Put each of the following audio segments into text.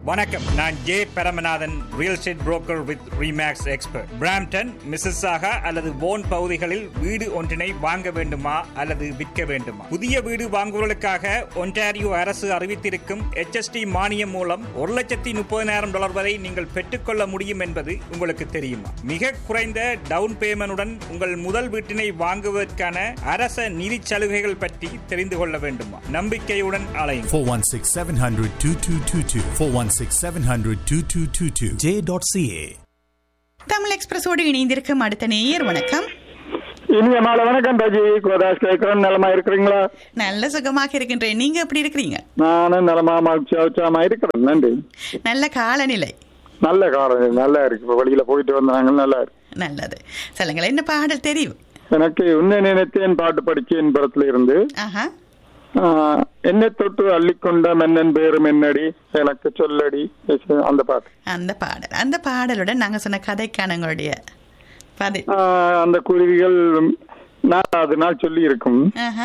வணக்கம், நான் J Paramanathan, real estate broker with remakes expert. Brampton, Mississauga அல்லது போன் பகுதிகளில் வீடு ஒன்றினை வாங்க வேண்டுமா அல்லது விற்க வேண்டுமா? புதிய வீடு வாங்குவதற்காக ஒன்டாரியோ அரசு அறிவித்திருக்கும் HST மானியம் மூலம் $130,000 வரை நீங்கள் பெற்றுக்கொள்ள முடியும் என்பது உங்களுக்கு தெரியுமா? மிக குறைந்த டவுன் பேமெண்டுடன் உங்கள் முதல் வீட்டினை வாங்குவதற்கான அரச நிதி சலுகைகள் பற்றி தெரிந்து கொள்ள வேண்டுமா? நம்பிக்கையுடன் அலையுங்கள். 416-700-2222 416-700-2222 J.ca. தமிழ் எக்ஸ்பிரஸோடு இணைந்திருக்கும் அடுத்த நேயர். வணக்கம். இனிய மாலை வணக்கம் ராஜி. கோதாஸ் கேட்கிறேன். நலமா இருக்கிறீங்களா? நல்ல சுகமாக இருக்கின்றேன். நீங்க எப்படி இருக்கிறீங்க? நானும் நலமா மகிழ்ச்சியா இருக்கிறேன். நன்றி. நல்ல காலநிலை. நல்ல காலநிலை நல்லா இருக்கு. வெளியில போயிட்டு வந்தாங்க. நல்லா இருக்கு. நல்லது. சொல்லுங்களேன், என்ன பாடல் தெரியும்? எனக்கு உன்னை நினைத்தேன் பாட்டு படிச்சேன் படத்துல இருந்து என்னை தொட்டு அள்ளிக்கொண்ட மன்னன் பேரும் என்னடி எனக்கு சொல்லடி, அந்த பாட்டு. அந்த பாடலுடன் நாங்க சொன்ன கதைக்கான உங்களுடைய அந்த குருவிகள் 4வது நாள் சொல்லி இருக்கும்.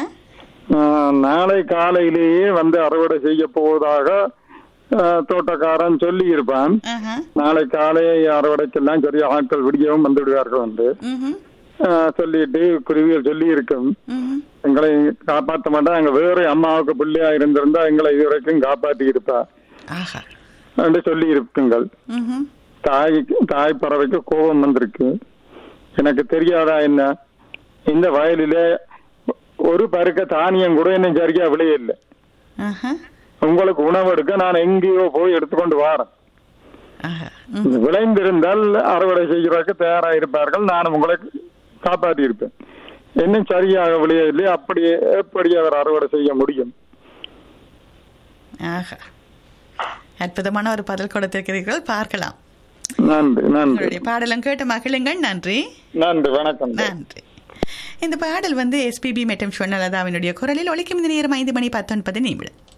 நாளை காலையிலேயே வந்து அறுவடை செய்ய போவதாக தோட்டக்காரன் சொல்லி இருப்பான். நாளை காலை அறுவடைக்கெல்லாம் சரியா ஆட்கள் விடியவும் வந்து விடுவார்கள் வந்து சொல்லிட்டு குருவிகள் சொல்லி இருக்கும், எங்களை காப்பாற்ற மாட்டா, எங்க வேற அம்மாவுக்கு பிள்ளையா இருந்திருந்தா எங்களை இதுவரைக்கும் காப்பாற்றி இருப்பா என்று சொல்லி இருக்குங்கள். தாய் பறவைக்கு கோபம் வந்திருக்கு. எனக்கு தெரியாதா என்ன, இந்த வயலில ஒரு பருக்க தானியம் கூட என்ன சரியா விளையில்லை. உங்களுக்கு உணவு எடுக்க நான் எங்கேயோ போய் எடுத்துக்கொண்டு வாரேன். விளைந்திருந்தால் அறுவடை செய்கிறதுக்கு தயாரா இருப்பார்கள். நான் உங்களை காப்பாற்றி இருப்பேன். இன்னும் சரியாக விளையவில்லை. அப்படியே எப்படி அவர் அறுவடை செய்ய முடியும்? அற்புதமான ஒரு பதில் கொடுத்திருக்கிறீர்கள். பார்க்கலாம். நன்றி. நன்றி. பாடலும் கேட்டு மகிழுங்கள். நன்றி. நன்றி. வணக்கம். நன்றி. இந்த பாடல் SPB மற்றும் ஸ்வர்ணலதாவினுடைய குரலில் ஒலிக்கும். இந்த நேரம் 5:19 நிமிடம்.